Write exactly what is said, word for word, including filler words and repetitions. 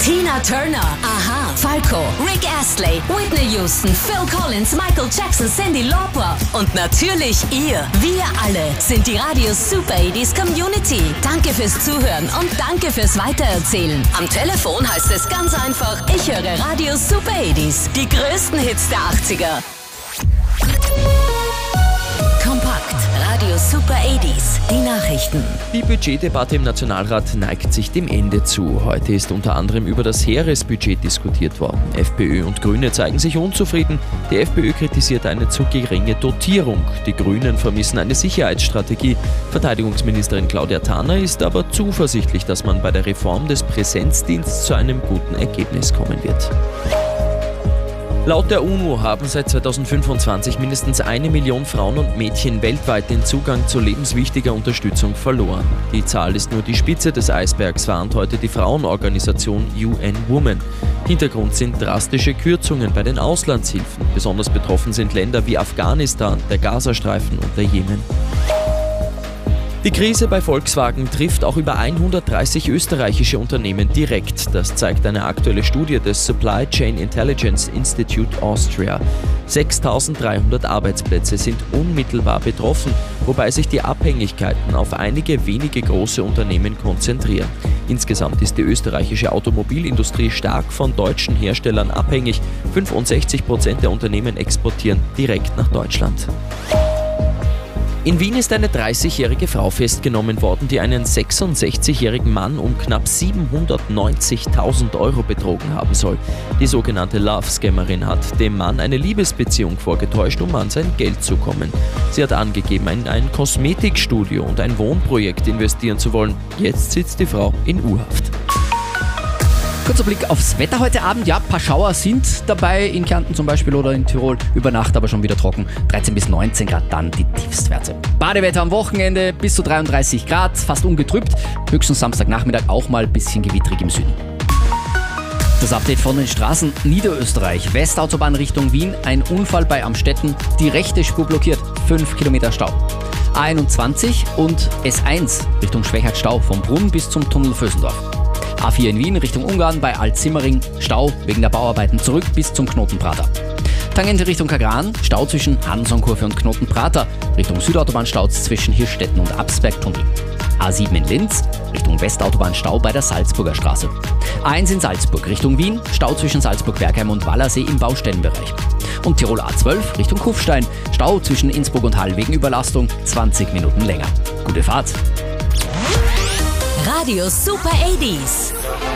Tina Turner, Aha, Falco, Rick Astley, Whitney Houston, Phil Collins, Michael Jackson, Cyndi Lauper und natürlich ihr. Wir alle sind die Radio Super achtziger Community. Danke fürs Zuhören und danke fürs Weitererzählen. Am Telefon heißt es ganz einfach, ich höre Radio Super achtziger. Die größten Hits der achtziger. Kompakt, Radio Super achtziger, die Nachrichten. Die Budgetdebatte im Nationalrat neigt sich dem Ende zu. Heute ist unter anderem über das Heeresbudget diskutiert worden. FPÖ und Grüne zeigen sich unzufrieden. Die FPÖ kritisiert eine zu geringe Dotierung. Die Grünen vermissen eine Sicherheitsstrategie. Verteidigungsministerin Claudia Tanner ist aber zuversichtlich, dass man bei der Reform des Präsenzdienstes zu einem guten Ergebnis kommen wird. Laut der UNO haben seit zweitausendfünfundzwanzig mindestens eine Million Frauen und Mädchen weltweit den Zugang zu lebenswichtiger Unterstützung verloren. Die Zahl ist nur die Spitze des Eisbergs, warnt heute die Frauenorganisation U N Women. Hintergrund sind drastische Kürzungen bei den Auslandshilfen. Besonders betroffen sind Länder wie Afghanistan, der Gazastreifen und der Jemen. Die Krise bei Volkswagen trifft auch über hundertdreißig österreichische Unternehmen direkt. Das zeigt eine aktuelle Studie des Supply Chain Intelligence Institute Austria. sechstausenddreihundert Arbeitsplätze sind unmittelbar betroffen, wobei sich die Abhängigkeiten auf einige wenige große Unternehmen konzentrieren. Insgesamt ist die österreichische Automobilindustrie stark von deutschen Herstellern abhängig. fünfundsechzig Prozent der Unternehmen exportieren direkt nach Deutschland. In Wien ist eine dreißigjährige Frau festgenommen worden, die einen sechsundsechzigjährigen Mann um knapp siebenhundertneunzigtausend Euro betrogen haben soll. Die sogenannte Love-Scammerin hat dem Mann eine Liebesbeziehung vorgetäuscht, um an sein Geld zu kommen. Sie hat angegeben, in ein Kosmetikstudio und ein Wohnprojekt investieren zu wollen. Jetzt sitzt die Frau in U-Haft. Kurzer Blick aufs Wetter heute Abend. Ja, ein paar Schauer sind dabei, in Kärnten zum Beispiel oder in Tirol. Über Nacht aber schon wieder trocken. dreizehn bis neunzehn Grad dann die Tiefstwerte. Badewetter am Wochenende bis zu dreiunddreißig Grad, fast ungetrübt. Höchstens Samstagnachmittag auch mal ein bisschen gewittrig im Süden. Das Update von den Straßen Niederösterreich. Westautobahn Richtung Wien, ein Unfall bei Amstetten. Die rechte Spur blockiert, fünf Kilometer Stau. A einundzwanzig und S eins Richtung Schwächert Stau vom Brunn bis zum Tunnel Vösendorf. A vier in Wien Richtung Ungarn bei Alt-Simmering, Stau wegen der Bauarbeiten zurück bis zum Knotenprater. Tangente Richtung Kagran, Stau zwischen Hansonkurve und Knotenprater, Richtung Südautobahn Stau zwischen Hirschstetten und Absbergtunnel. A sieben in Linz, Richtung Westautobahn Stau bei der Salzburger Straße. A eins in Salzburg Richtung Wien, Stau zwischen Salzburg-Bergheim und Wallersee im Baustellenbereich. Und Tirol A zwölf Richtung Kufstein, Stau zwischen Innsbruck und Hall wegen Überlastung, zwanzig Minuten länger. Gute Fahrt! Radio Super achtziger.